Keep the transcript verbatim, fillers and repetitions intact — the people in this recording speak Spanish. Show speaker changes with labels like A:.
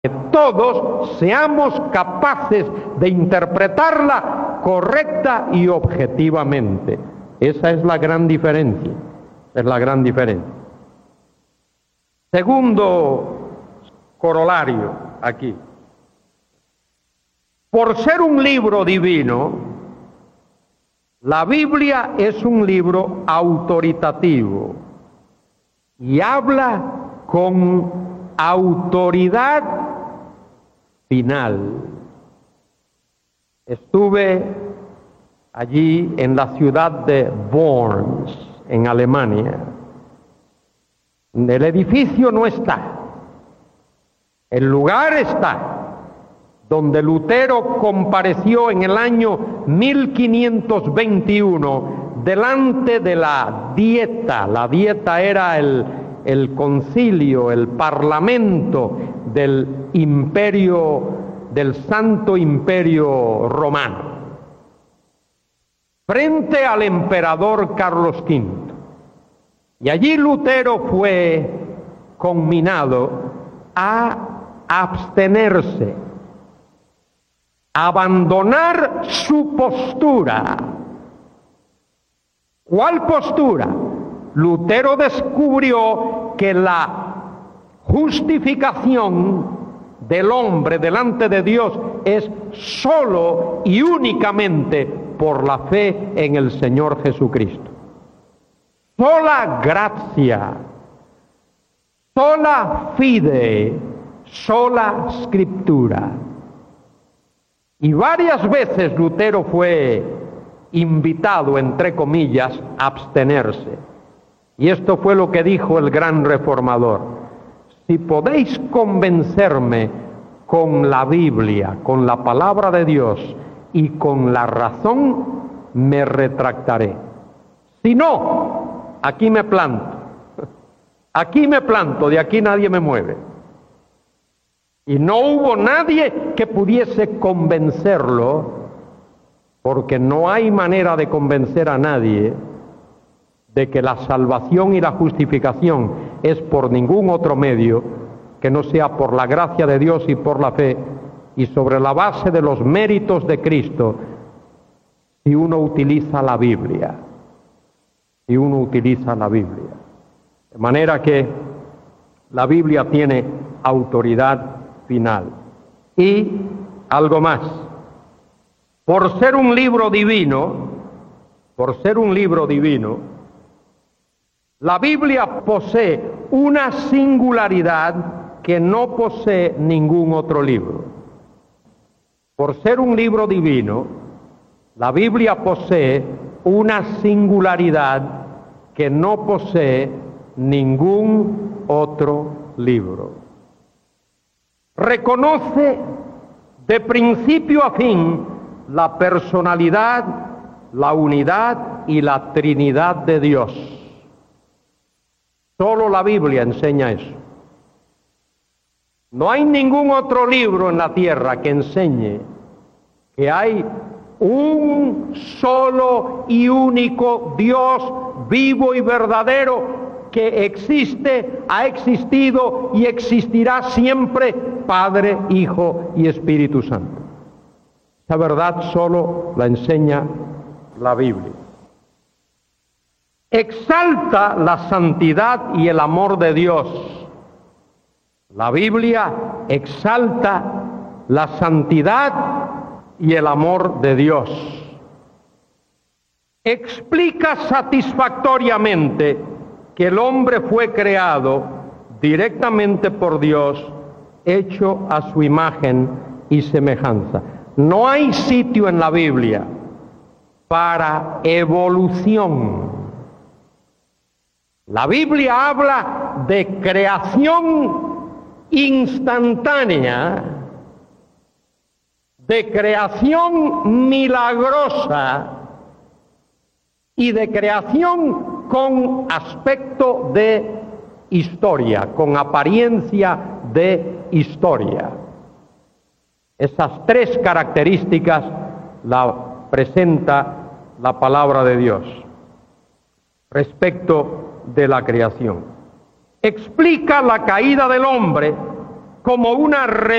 A: que todos seamos capaces de interpretarla correcta y objetivamente. Esa es la gran diferencia, es la gran diferencia. Segundo corolario aquí. Por ser un libro divino, la Biblia es un libro autoritativo y habla con autoridad final. Estuve allí en la ciudad de Worms, en Alemania. El edificio no está, el lugar está, donde Lutero compareció en el año mil quinientos veintiuno delante de la Dieta. La Dieta era el, el concilio, el parlamento del imperio, del Santo Imperio Romano, frente al emperador Carlos quinto. Y allí Lutero fue conminado a abstenerse, abandonar su postura. ¿Cuál postura? Lutero descubrió que la justificación del hombre delante de Dios es solo y únicamente por la fe en el Señor Jesucristo. Sola gracia, sola fide, sola scriptura. Y varias veces Lutero fue invitado, entre comillas, a abstenerse. Y esto fue lo que dijo el gran reformador: si podéis convencerme con la Biblia, con la palabra de Dios y con la razón, me retractaré. Si no, aquí me planto, aquí me planto, de aquí nadie me mueve. Y no hubo nadie que pudiese convencerlo, porque no hay manera de convencer a nadie de que la salvación y la justificación es por ningún otro medio que no sea por la gracia de Dios y por la fe, y sobre la base de los méritos de Cristo, si uno utiliza la Biblia, si uno utiliza la Biblia. De manera que la Biblia tiene autoridad final. Y algo más, por ser un libro divino, por ser un libro divino, la Biblia posee una singularidad que no posee ningún otro libro. Por ser un libro divino, la Biblia posee una singularidad que no posee ningún otro libro. Reconoce de principio a fin la personalidad, la unidad y la Trinidad de Dios. Solo la Biblia enseña eso. No hay ningún otro libro en la tierra que enseñe que hay un solo y único Dios vivo y verdadero que existe, ha existido y existirá siempre, Padre, Hijo y Espíritu Santo. Esa verdad solo la enseña la Biblia. Exalta la santidad y el amor de Dios. La Biblia exalta la santidad y el amor de Dios. Explica satisfactoriamente que el hombre fue creado directamente por Dios, hecho a su imagen y semejanza. No hay sitio en la Biblia para evolución. La Biblia habla de creación instantánea, de creación milagrosa y de creación con aspecto de historia, con apariencia de historia. Esas tres características la presenta la palabra de Dios respecto de la creación. Explica la caída del hombre como una